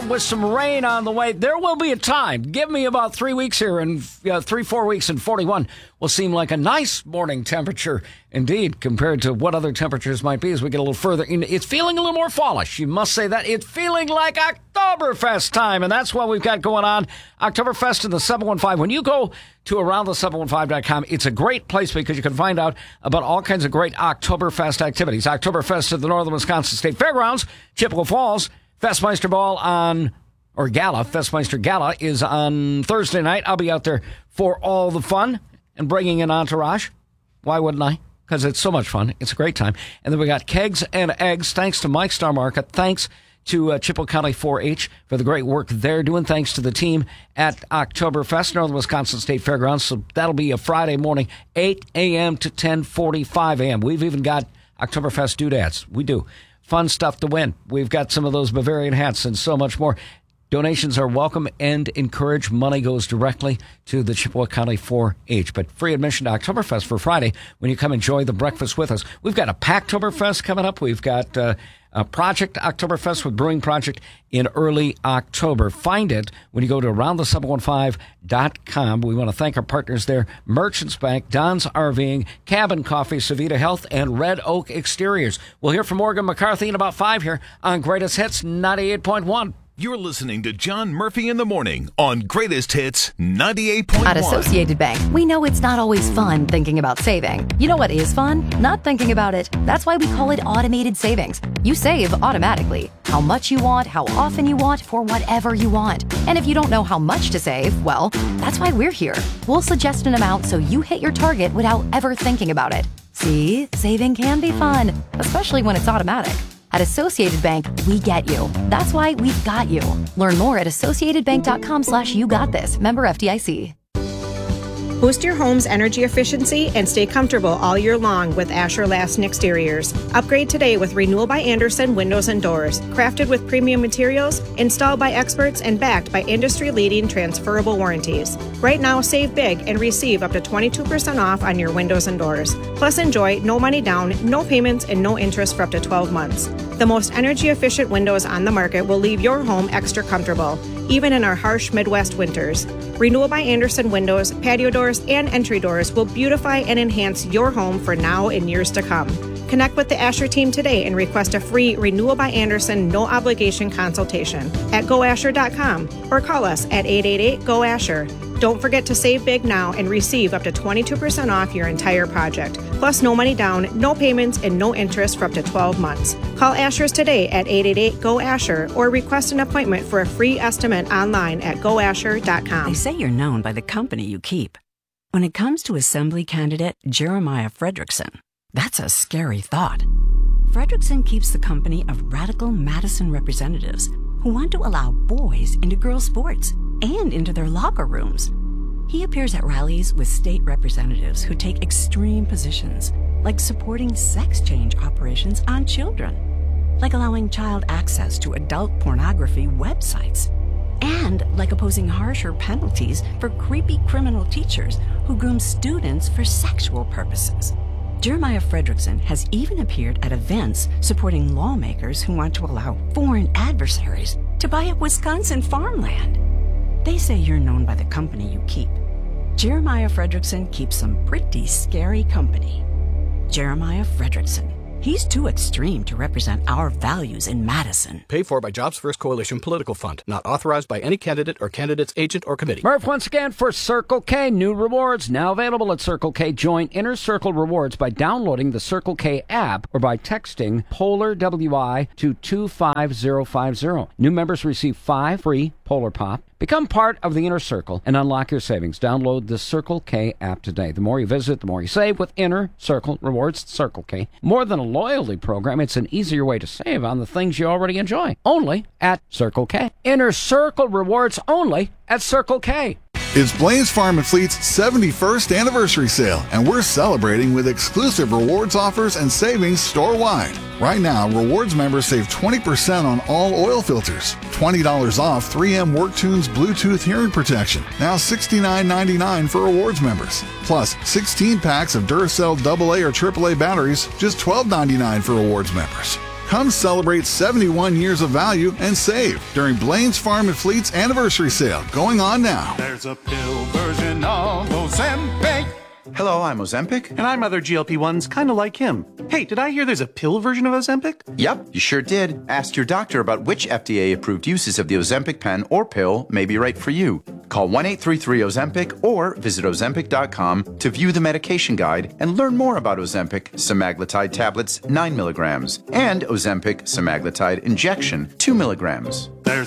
with some rain on the way. There will be a time. Give me about 3 weeks here, and 3-4 weeks, and 41 will seem like a nice morning temperature indeed compared to what other temperatures might be as we get a little further in. It's feeling a little more fallish. You must say that. It's feeling like Oktoberfest time, and that's what we've got going on. Oktoberfest in the 715. When you go to aroundthe715.com, it's a great place because you can find out about all kinds of great Oktoberfest activities. Oktoberfest at the Northern Wisconsin State Fairgrounds, Chippewa Falls, Festmeister Ball Festmeister Gala is on Thursday night. I'll be out there for all the fun and bringing an entourage. Why wouldn't I? Because it's so much fun. It's a great time. And then we got Kegs and Eggs. Thanks to Mike Star Market. Thanks to Chippewa County 4-H for the great work they're doing. Thanks to the team at Oktoberfest, Northern Wisconsin State Fairgrounds. So that'll be a Friday morning, 8 a.m. to 10:45 a.m. We've even got Oktoberfest doodads. We do. Fun stuff to win. We've got some of those Bavarian hats and so much more. Donations are welcome and encouraged. Money goes directly to the Chippewa County 4-H. But free admission to Oktoberfest for Friday when you come enjoy the breakfast with us. We've got a Packtoberfest coming up. We've got a Project Oktoberfest with Brewing Project in early October. Find it when you go to aroundthe715.com. We want to thank our partners there, Merchants Bank, Don's RVing, Cabin Coffee, Savita Health, and Red Oak Exteriors. We'll hear from Morgan McCarthy in about 5 here on Greatest Hits 98.1. You're listening to John Murphy in the Morning on Greatest Hits 98.1. At Associated Bank, we know it's not always fun thinking about saving. You know what is fun? Not thinking about it. That's why we call it automated savings. You save automatically. How much you want, how often you want, for whatever you want. And if you don't know how much to save, well, that's why we're here. We'll suggest an amount so you hit your target without ever thinking about it. See, saving can be fun, especially when it's automatic. At Associated Bank, we get you. That's why we've got you. Learn more at associatedbank.com/YouGotThis. Member FDIC. Boost your home's energy efficiency and stay comfortable all year long with Asher Lasten Exteriors. Upgrade today with Renewal by Andersen Windows and Doors. Crafted with premium materials, installed by experts, and backed by industry-leading transferable warranties. Right now, save big and receive up to 22% off on your windows and doors. Plus, enjoy no money down, no payments, and no interest for up to 12 months. The most energy-efficient windows on the market will leave your home extra comfortable, even in our harsh Midwest winters. Renewal by Andersen windows, patio doors, and entry doors will beautify and enhance your home for now and years to come. Connect with the Asher team today and request a free Renewal by Andersen no-obligation consultation at goasher.com or call us at 888-GO-ASHER. Don't forget to save big now and receive up to 22% off your entire project. Plus, no money down, no payments, and no interest for up to 12 months. Call Asher's today at 888-GO-ASHER or request an appointment for a free estimate online at goasher.com. They say you're known by the company you keep. When it comes to Assembly candidate Jeremiah Fredrickson, that's a scary thought. Fredrickson keeps the company of radical Madison representatives who want to allow boys into girls' sports and into their locker rooms. He appears at rallies with state representatives who take extreme positions, like supporting sex change operations on children, like allowing child access to adult pornography websites, and like opposing harsher penalties for creepy criminal teachers who groom students for sexual purposes. Jeremiah Fredrickson has even appeared at events supporting lawmakers who want to allow foreign adversaries to buy up Wisconsin farmland. They say you're known by the company you keep. Jeremiah Fredrickson keeps some pretty scary company. Jeremiah Fredrickson. He's too extreme to represent our values in Madison. Paid for by Jobs First Coalition Political Fund. Not authorized by any candidate or candidate's agent or committee. Murph once again for Circle K. New rewards now available at Circle K. Join Inner Circle Rewards by downloading the Circle K app or by texting Polar WI to 25050. New members receive 5 free Polar Pop. Become part of the Inner Circle and unlock your savings. Download the Circle K app today. The more you visit, the more you save with Inner Circle Rewards. Circle K. More than a loyalty program, it's an easier way to save on the things you already enjoy. Only at Circle K. Inner Circle Rewards only at Circle K. It's Blain's Farm and Fleet's 71st anniversary sale, and we're celebrating with exclusive rewards offers and savings store-wide. Right now, rewards members save 20% on all oil filters, $20 off 3M WorkTunes Bluetooth hearing protection, now $69.99 for rewards members, plus 16 packs of Duracell AA or AAA batteries, just $12.99 for rewards members. Come celebrate 71 years of value and save during Blaine's Farm and Fleet's anniversary sale going on now. There's a pill version of Ozempic. Hello, I'm Ozempic. And I'm other GLP-1s, kind of like him. Hey, did I hear there's a pill version of Ozempic? Yep, you sure did. Ask your doctor about which FDA-approved uses of the Ozempic pen or pill may be right for you. Call 1-833-OZEMPIC or visit Ozempic.com to view the medication guide and learn more about Ozempic semaglutide tablets 9 milligrams and Ozempic semaglutide injection 2 milligrams.